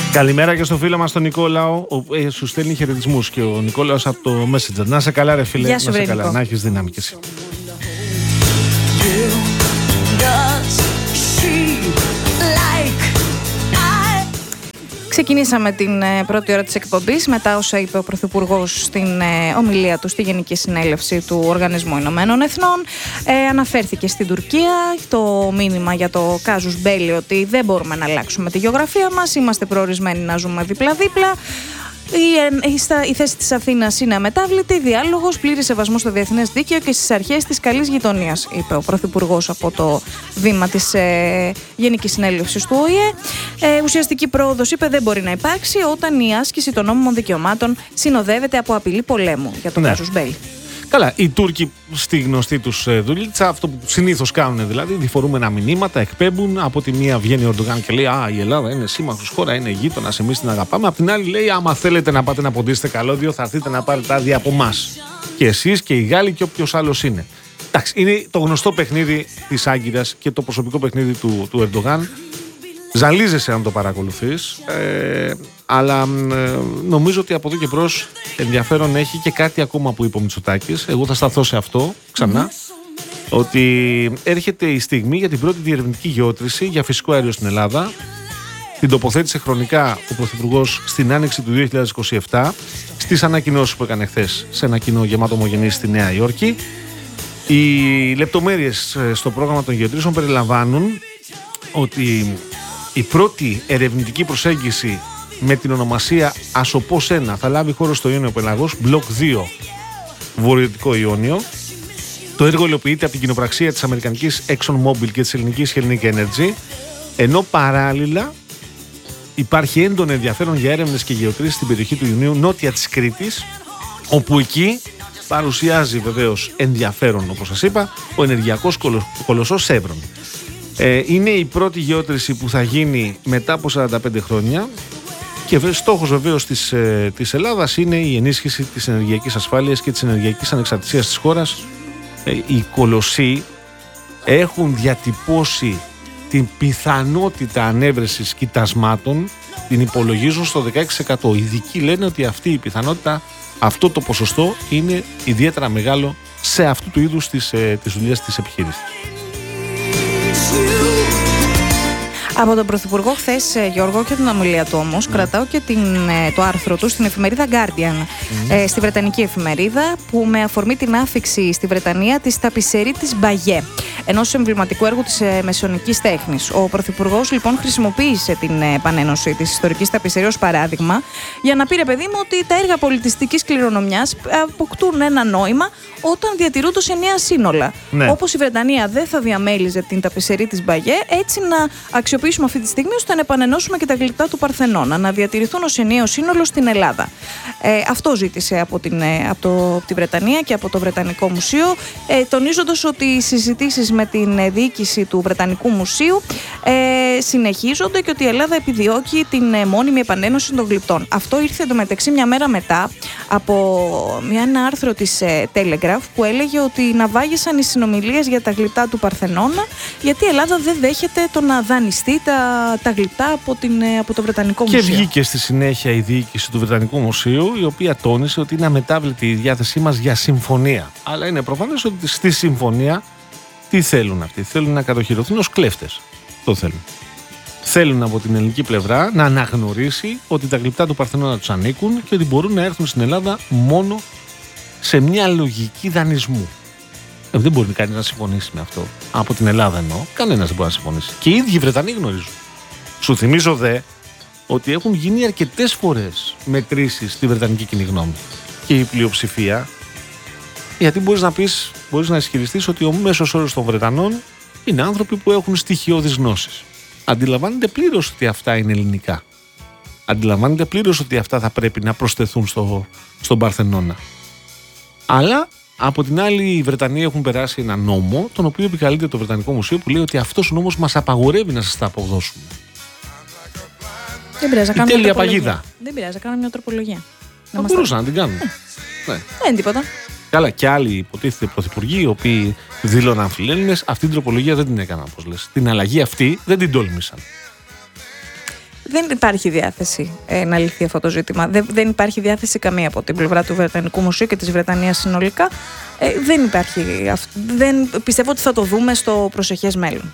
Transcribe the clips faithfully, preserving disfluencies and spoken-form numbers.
Καλημέρα και στο φίλο μας τον Νικόλαο, ε, σου στέλνει χαιρετισμούς και ο Νικόλαος από το Messenger. Να σε καλά ρε φίλε, Γεια σου, να σε βρε, καλά, Νικό. να έχεις δύναμη κι εσύ. Ξεκινήσαμε την ε, πρώτη ώρα της εκπομπής μετά όσα είπε ο Πρωθυπουργός στην ε, ομιλία του στη Γενική Συνέλευση του Οργανισμού Ηνωμένων Εθνών. Ε, αναφέρθηκε στην Τουρκία το μήνυμα για το κάζους μπέλι ότι δεν μπορούμε να αλλάξουμε τη γεωγραφία μας, είμαστε προορισμένοι να ζούμε δίπλα-δίπλα. Η, η, η θέση της Αθήνας είναι αμετάβλητη, διάλογος, πλήρη σεβασμό στο διεθνές δίκαιο και στις αρχές της καλής γειτονίας, είπε ο Πρωθυπουργός από το βήμα της ε, Γενικής Συνέλευσης του Ο Η Ε. Ε, ουσιαστική πρόοδος, είπε, δεν μπορεί να υπάρξει όταν η άσκηση των νόμιμων δικαιωμάτων συνοδεύεται από απειλή πολέμου για το Ναι. κάζους μπέλι. Καλά, οι Τούρκοι στη γνωστή τους ε, δουλίτσα, αυτό που συνήθως κάνουν δηλαδή, διφορούμενα μηνύματα, εκπέμπουν. Από τη μία βγαίνει ο Ερντογάν και λέει: Α, η Ελλάδα είναι σύμμαχος χώρα, είναι γείτονας, εμείς την αγαπάμε. Απ' την άλλη λέει: Άμα θέλετε να πάτε να ποντίσετε καλώδιο, θα έρθετε να πάρετε άδεια από εμάς. Και εσείς και οι Γάλλοι και όποιος άλλος είναι. Εντάξει, είναι το γνωστό παιχνίδι της Άγκυρας και το προσωπικό παιχνίδι του, του Ερντογάν. Ζαλίζεσαι αν το παρακολουθείς, ε, αλλά ε, νομίζω ότι από εδώ και μπρος ενδιαφέρον έχει και κάτι ακόμα που είπε ο Μητσοτάκης. Εγώ θα σταθώ σε αυτό ξανά. Mm-hmm. Ότι έρχεται η στιγμή για την πρώτη διερευνητική γεώτρηση για φυσικό αέριο στην Ελλάδα. Την τοποθέτησε χρονικά ο Πρωθυπουργός στην άνοιξη του δύο χιλιάδες είκοσι επτά στις ανακοινώσεις που έκανε χθες σε ένα κοινό γεμάτο ομογενείς στη Νέα Υόρκη. Οι λεπτομέρειες στο πρόγραμμα των γεωτρήσεων περιλαμβάνουν ότι η πρώτη ερευνητική προσέγγιση με την ονομασία Ασοπός ένα θα λάβει χώρο στο Ιόνιο Πελαγός, μπλοκ δύο, βορειοδυτικό Ιόνιο. Το έργο υλοποιείται από την κοινοπραξία της αμερικανικής ExxonMobil και της ελληνικής Hellenic Energy, ενώ παράλληλα υπάρχει έντονο ενδιαφέρον για έρευνες και γεωτρήσεις στην περιοχή του Ιουνίου νότια της Κρήτης, όπου εκεί παρουσιάζει βεβαίως ενδιαφέρον, όπως σας είπα, ο ενεργειακός κολοσσός Chevron. Ε, είναι η πρώτη γεώτρηση που θα γίνει μετά από σαράντα πέντε χρόνια και στόχος βεβαίως της, ε, της Ελλάδας είναι η ενίσχυση της ενεργειακής ασφάλειας και της ενεργειακής ανεξαρτησίας της χώρας. Ε, οι κολοσσοί έχουν διατυπώσει την πιθανότητα ανέβρεσης κοιτασμάτων, την υπολογίζουν στο δεκαέξι τοις εκατό. Οι ειδικοί λένε ότι αυτή η πιθανότητα, αυτό το ποσοστό είναι ιδιαίτερα μεγάλο σε αυτού του είδους της, ε, της δουλειάς της επιχείρησης. Από τον Πρωθυπουργό χθες, Γιώργο, και την ομιλία του όμως, mm. κρατάω και την, το άρθρο του στην εφημερίδα Guardian, mm. ε, στη βρετανική εφημερίδα, που με αφορμή την άφιξη στη Βρετανία της ταπισερή της Μπαγιέ, ενός εμβληματικού έργου της ε, μεσαιωνικής τέχνης. Ο Πρωθυπουργός λοιπόν χρησιμοποίησε την επανένωση της ιστορικής ταπισερή ως παράδειγμα για να πει, ρε παιδί μου, ότι τα έργα πολιτιστικής κληρονομιάς αποκτούν ένα νόημα όταν διατηρούνται σε νέα σύνολα. Ναι. Όπως η Βρετανία δεν θα διαμέλιζε την ταπισερή της Μπαγιέ, έτσι να αξιοποιήσουμε αυτή τη στιγμή ώστε να επανενώσουμε και τα γλυπτά του Παρθενώνα, να διατηρηθούν ως ενιαίο σύνολο στην Ελλάδα. Ε, αυτό ζήτησε από την, από, το, από τη Βρετανία και από το Βρετανικό Μουσείο, ε, τονίζοντας ότι οι συζητήσεις με την διοίκηση του Βρετανικού Μουσείου ε, συνεχίζονται και ότι η Ελλάδα επιδιώκει την ε, μόνιμη επανένωση των γλυπτών. Αυτό ήρθε εντωμεταξύ μια μέρα μετά από μια, ένα άρθρο της ε, Telegraph που έλεγε ότι ναυάγησαν οι συνομιλίες για τα γλυπτά του Παρθενώνα, γιατί η Ελλάδα δεν δέχεται το να δανειστεί τα, τα γλυπτά από, την, από το Βρετανικό και Μουσείο. Και βγήκε στη συνέχεια η διοίκηση του Βρετανικού Μουσείου, η οποία τόνισε ότι είναι αμετάβλητη η διάθεσή μας για συμφωνία. Αλλά είναι προφανές ότι στη συμφωνία τι θέλουν αυτοί? Θέλουν να κατοχυρωθούν ως κλέφτες. Το θέλουν. Θέλουν από την ελληνική πλευρά να αναγνωρίσει ότι τα γλυπτά του Παρθενώνα τους ανήκουν και ότι μπορούν να έρθουν στην Ελλάδα μόνο σε μια λογική δανεισμού. Ε, δεν μπορεί κανείς να συμφωνήσει με αυτό. Από την Ελλάδα εννοώ. Κανένας δεν μπορεί να συμφωνήσει. Και οι ίδιοι οι Βρετανοί γνωρίζουν. Σου θυμίζω δε ότι έχουν γίνει αρκετές φορές μετρήσεις στη βρετανική κοινή γνώμη. Και η πλειοψηφία, γιατί μπορείς να πεις, μπορείς να ισχυριστείς ότι ο μέσος όρος των Βρετανών είναι άνθρωποι που έχουν στοιχειώδεις γνώσεις. Αντιλαμβάνεται πλήρως ότι αυτά είναι ελληνικά. Αντιλαμβάνεται πλήρως ότι αυτά θα πρέπει να προσθεθούν στο, στον Παρθενώνα. Αλλά από την άλλη, οι Βρετανοί έχουν περάσει ένα νόμο, τον οποίο επικαλείται το Βρετανικό Μουσείο, που λέει ότι αυτός ο νόμος μας απαγορεύει να σας τα αποδώσουμε. Δεν πειράζει, η τέλεια παγίδα. Δεν πειράζει, να κάνουμε μια τροπολογία. Θα μπορούσαν να την κάνουν. Ε. Ναι. Δεν είναι τίποτα. Καλά, και άλλοι υποτίθεται πρωθυπουργοί, οι οποίοι δήλωναν φιλέλληνες, αυτή την τροπολογία δεν την έκαναν, όπως λες. Την αλλαγή αυτή δεν την τόλμησαν. δεν υπάρχει διάθεση ε, να λυθεί αυτό το ζήτημα. Δεν, δεν υπάρχει διάθεση καμία από την πλευρά του Βρετανικού Μουσείου και της Βρετανίας συνολικά. Ε, δεν υπάρχει. Δεν, πιστεύω ότι θα το δούμε στο προσεχές μέλλον.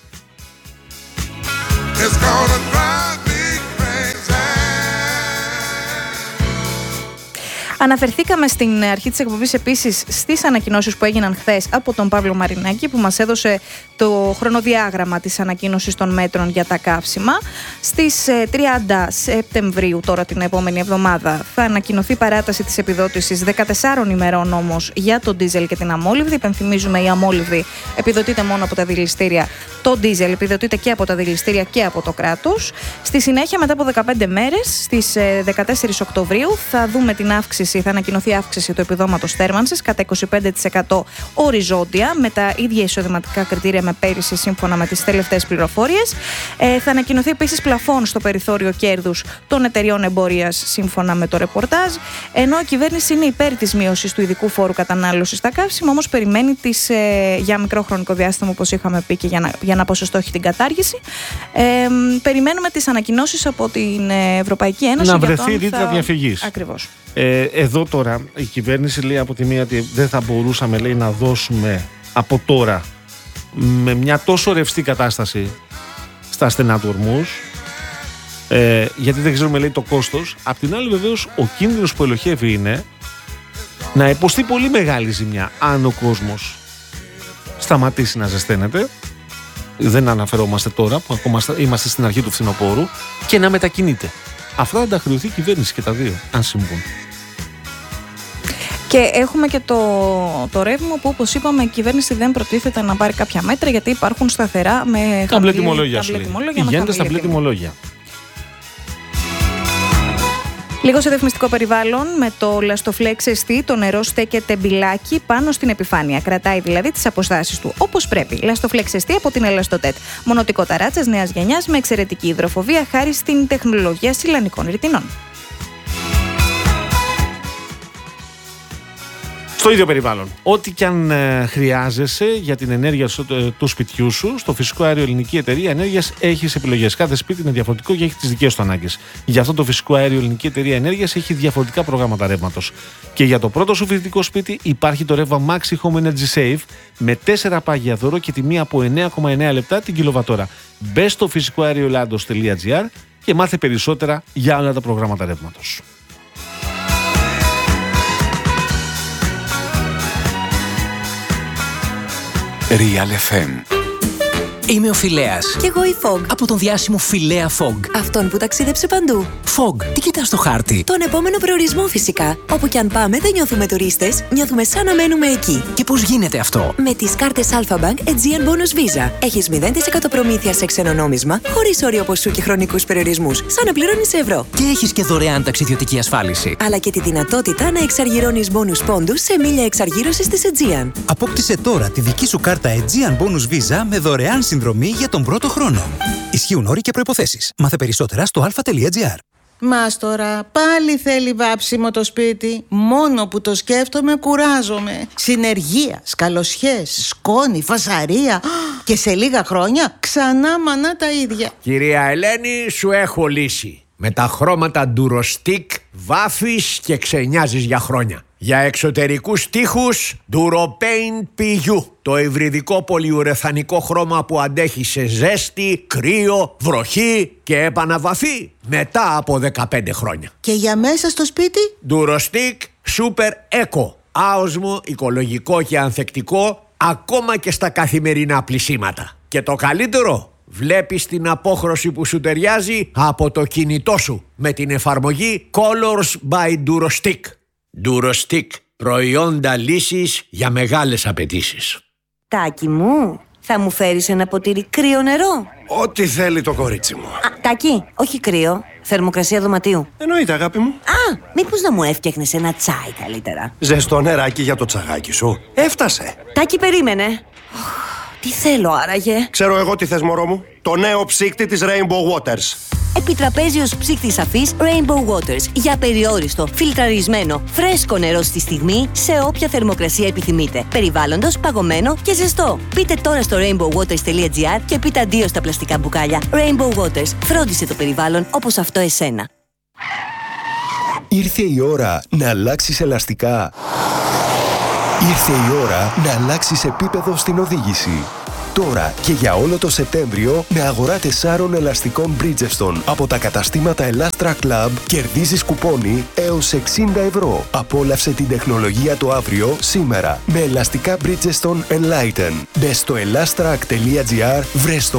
Αναφερθήκαμε στην αρχή της εκπομπής επίσης στις ανακοινώσεις που έγιναν χθες από τον Παύλο Μαρινάκη, που μας έδωσε το χρονοδιάγραμμα της ανακοίνωσης των μέτρων για τα καύσιμα. Στις τριάντα Σεπτεμβρίου, τώρα την επόμενη εβδομάδα, θα ανακοινωθεί παράταση της επιδότησης δεκατεσσάρων ημερών όμως για το ντίζελ και την αμόλυβδη. Υπενθυμίζουμε, η αμόλυβδη επιδοτείται μόνο από τα δηληστήρια, το ντίζελ επιδοτείται και από τα δηληστήρια και από το κράτος. Στη συνέχεια, μετά από δεκαπέντε μέρες, στις δεκατέσσερις Οκτωβρίου, θα δούμε την αύξηση, θα ανακοινωθεί αύξηση του επιδόματος θέρμανσης κατά είκοσι πέντε τοις εκατό οριζόντια, με τα ίδια εισοδηματικά κριτήρια με πέρυσι, σύμφωνα με τις τελευταίες πληροφορίες. Ε, θα ανακοινωθεί επίσης πλαφόν στο περιθώριο κέρδους των εταιριών εμπορίας, σύμφωνα με το ρεπορτάζ. Ενώ η κυβέρνηση είναι υπέρ της μείωσης του ειδικού φόρου κατανάλωσης στα καύσιμα, όμως περιμένει τις, ε, για μικρό χρονικό διάστημα, όπως είχαμε πει, και για να, για να ποσοστόχει την κατάργηση. Ε, περιμένουμε τις ανακοινώσεις από την Ευρωπαϊκή Ένωση. Να βρεθεί ρήτρα θα... διαφυγής. Ακριβώς. Ε, εδώ τώρα η κυβέρνηση λέει από τη μία ότι δεν θα μπορούσαμε, λέει, να δώσουμε από τώρα με μια τόσο ρευστή κατάσταση στα στενά του ορμούς, ε, γιατί δεν ξέρουμε, λέει, το κόστος. Απ' την άλλη, βεβαίως, ο κίνδυνος που ελοχεύει είναι να υποστεί πολύ μεγάλη ζημιά αν ο κόσμος σταματήσει να ζεσταίνεται. Δεν αναφερόμαστε τώρα που ακόμα είμαστε στην αρχή του φθινοπόρου, και να μετακινείται. Αυτά θα τα χρεωθεί η κυβέρνηση και τα δύο, αν συμβούν. Και έχουμε και το, το ρεύμα που, όπως είπαμε, η κυβέρνηση δεν προτίθεται να πάρει κάποια μέτρα, γιατί υπάρχουν σταθερά με τα μπλε τιμολόγια. Πηγαίνετε στα μπλε τιμολόγια. Λίγο σε διαφημιστικό περιβάλλον, με το Lastoflex εστί, το νερό στέκεται μπιλάκι πάνω στην επιφάνεια. Κρατάει δηλαδή τις αποστάσεις του όπως πρέπει. Lastoflex εστί από την Elastotet. Μονοτικό ταράτσας νέας γενιάς με εξαιρετική υδροφοβία χάρη στην τεχνολογία σιλανικών ρητινών. Στο ίδιο περιβάλλον. Ό,τι και αν ε, χρειάζεσαι για την ενέργεια σου, ε, του σπιτιού σου, στο Φυσικό Αέριο Ελληνική Εταιρεία Ενέργειας έχεις επιλογές. Κάθε σπίτι είναι διαφορετικό και έχει τις δικές του ανάγκες. Γι' αυτό το Φυσικό Αέριο Ελληνική Εταιρεία Ενέργειας έχει διαφορετικά προγράμματα ρεύματος. Και για το πρώτο σου φοιτητικό σπίτι υπάρχει το ρεύμα Maxi Home Energy Save με τέσσερα πάγια δώρο και τιμή από εννέα κόμμα εννέα λεπτά την κιλοβατόρα. Μπες στο φυσικό αέριο ελλάδος τελεία τζι άρ και μάθε περισσότερα για όλα τα προγράμματα ρεύματος. Real εφ εμ. Είμαι ο Φιλέας. Κι εγώ η Fog. Από τον διάσημο Φιλέα Fog. Αυτόν που ταξίδεψε παντού. Fog, τι κοιτάς στο χάρτη? Τον επόμενο προορισμό φυσικά. Όπου κι αν πάμε δεν νιώθουμε τουρίστες, νιώθουμε σαν να μένουμε εκεί. Και πώς γίνεται αυτό? Με τις κάρτες Alpha Bank Aegean Bonus Visa. Έχεις μηδέν τοις εκατό προμήθεια σε ξένο νόμισμα, χωρίς όριο ποσού και χρονικούς περιορισμούς, σαν να πληρώνεις ευρώ. Και έχεις και δωρεάν ταξιδιωτική ασφάλιση. Αλλά και τη δυνατότητα να εξαργυρώνεις bonus πόντους σε μίλια εξαργύρωσης της Aegean. Απόκτησε τώρα τη δική σου κάρτα Aegean Bonus Visa με δωρεάν συνδρομή για τον πρώτο χρόνο. Ισχύουν όροι και προϋποθέσεις. Μάθε περισσότερα στο αλφα τελεία τζι άρ. Μάστορα, πάλι θέλει βάψιμο το σπίτι. Μόνο που το σκέφτομαι κουράζομαι. Συνεργεία, σκαλοσιές, σκόνη, φασαρία. Και σε λίγα χρόνια ξανά μανά τα ίδια. Κυρία Ελένη, σου έχω λύση. Με τα χρώματα Durostick βάφεις και ξενιάζεις για χρόνια. Για εξωτερικούς τοίχους Duropaint πι γιου. Το υβριδικό πολυουρεθανικό χρώμα που αντέχει σε ζέστη, κρύο, βροχή και επαναβαφή μετά από δεκαπέντε χρόνια. Και για μέσα στο σπίτι? Durostick Super Eco. Άοσμο, οικολογικό και ανθεκτικό ακόμα και στα καθημερινά πλυσίματα. Και το καλύτερο, βλέπεις την απόχρωση που σου ταιριάζει από το κινητό σου με την εφαρμογή Colors by Durostick. Durostick, προϊόντα λύσης για μεγάλες απαιτήσεις. Τάκη μου, θα μου φέρεις ένα ποτήρι κρύο νερό? Ό,τι θέλει το κορίτσι μου. Α, Τάκη, όχι κρύο, θερμοκρασία δωματίου. Εννοείται, αγάπη μου. Α, μήπως να μου έφτιαχνες ένα τσάι καλύτερα? Ζεστό νεράκι για το τσαγάκι σου. Έφτασε. Τάκη, περίμενε. Τι θέλω άραγε? Ξέρω εγώ τι θες, μωρό μου. Το νέο ψύκτη της Rainbow Waters. Επιτραπέζιος ψύκτης αφής Rainbow Waters για περιόριστο, φιλτραρισμένο, φρέσκο νερό στη στιγμή σε όποια θερμοκρασία επιθυμείτε. Περιβάλλοντος, παγωμένο και ζεστό. Πείτε τώρα στο rainbow waters τελεία gr και πείτε αντίο στα πλαστικά μπουκάλια. Rainbow Waters. Φρόντισε το περιβάλλον όπως αυτό εσένα. Ήρθε η ώρα να αλλάξεις ελαστικά. Ήρθε η ώρα να αλλάξεις επίπεδο στην οδήγηση. Τώρα και για όλο το Σεπτέμβριο με αγορά τεσσάρων ελαστικών Bridgestone από τα καταστήματα Elastra Club κερδίζεις κουπόνι έως εξήντα ευρώ. Απόλαυσε την τεχνολογία το αύριο σήμερα με ελαστικά Bridgestone Enlighten. Μπες στο elastrac τελεία gr, βρες το